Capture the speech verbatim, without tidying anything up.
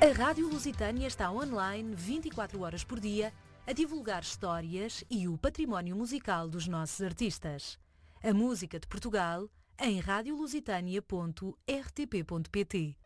A Rádio Lusitânia está online vinte e quatro horas por dia a divulgar histórias e o património musical dos nossos artistas. A música de Portugal em rádio lusitânia ponto r t p ponto p t.